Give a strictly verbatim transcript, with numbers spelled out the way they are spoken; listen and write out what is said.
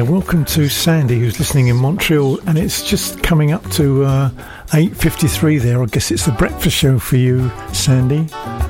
and welcome to Sandy, who's listening in Montreal, and it's just coming up to uh, eight fifty-three there. I guess it's the breakfast show for you, Sandy.